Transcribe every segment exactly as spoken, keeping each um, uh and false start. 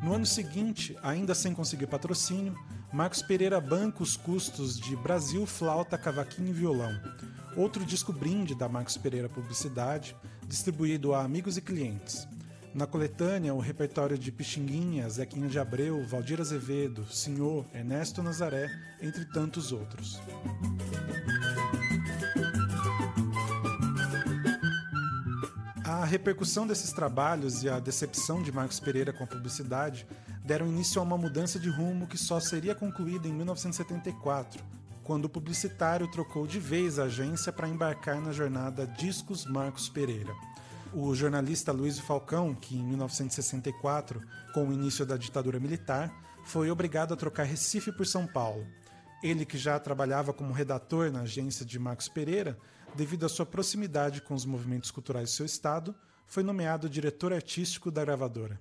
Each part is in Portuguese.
No ano seguinte, ainda sem conseguir patrocínio, Marcos Pereira banca os custos de Brasil, Flauta, Cavaquinho e Violão, outro disco brinde da Marcos Pereira Publicidade, distribuído a amigos e clientes. Na coletânea, o repertório de Pixinguinha, Zequinha de Abreu, Valdir Azevedo, Senhor, Ernesto Nazaré, entre tantos outros. A repercussão desses trabalhos e a decepção de Marcos Pereira com a publicidade deram início a uma mudança de rumo que só seria concluída em mil novecentos e setenta e quatro, quando o publicitário trocou de vez a agência para embarcar na jornada Discos Marcos Pereira. O jornalista Luiz Falcão, que em mil novecentos e sessenta e quatro, com o início da ditadura militar, foi obrigado a trocar Recife por São Paulo. Ele, que já trabalhava como redator na agência de Marcos Pereira, devido à sua proximidade com os movimentos culturais do seu estado, foi nomeado diretor artístico da gravadora.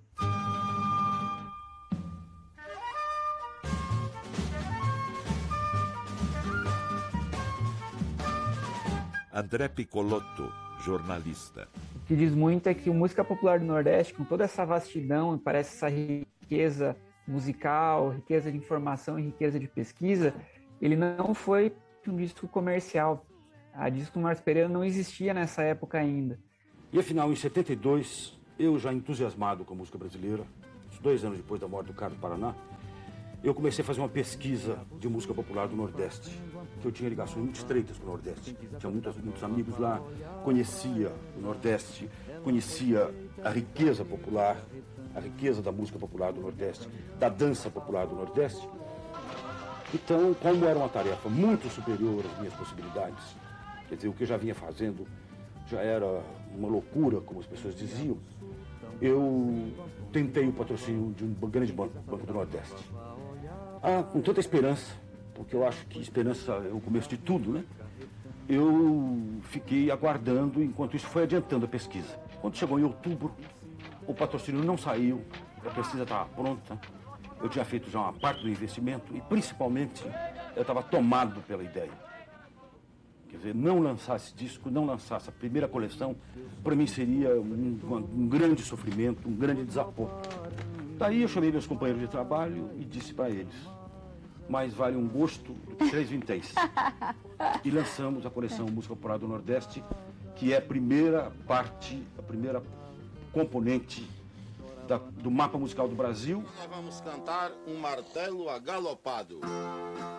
André Piccolotto, jornalista. O que diz muito é que a música popular do Nordeste, com toda essa vastidão, parece essa riqueza musical, riqueza de informação e riqueza de pesquisa, ele não foi um disco comercial. A disco do Marcos Pereira não existia nessa época ainda. E afinal, em setenta e dois, eu já entusiasmado com a música brasileira, dois anos depois da morte do Carlos Paraná, eu comecei a fazer uma pesquisa de música popular do Nordeste, que eu tinha ligações muito estreitas com o Nordeste. Tinha muitos, muitos amigos lá, conhecia o Nordeste, conhecia a riqueza popular, a riqueza da música popular do Nordeste, da dança popular do Nordeste. Então, como era uma tarefa muito superior às minhas possibilidades, quer dizer, o que eu já vinha fazendo já era uma loucura, como as pessoas diziam, eu tentei o patrocínio de um grande banco, Banco do Nordeste. Ah, com tanta esperança, porque eu acho que esperança é o começo de tudo, né? Eu fiquei aguardando, enquanto isso foi adiantando a pesquisa. Quando chegou em outubro, o patrocínio não saiu, a pesquisa estava pronta, eu tinha feito já uma parte do investimento e, principalmente, eu estava tomado pela ideia. Quer dizer, não lançar esse disco, não lançar essa primeira coleção, para mim seria um, um grande sofrimento, um grande desaponto. Daí eu chamei meus companheiros de trabalho e disse para eles: mais vale um gosto do que três vinténs. E lançamos a coleção Música Popular do Nordeste, que é a primeira parte, a primeira componente da, do mapa musical do Brasil. Nós vamos cantar um martelo agalopado.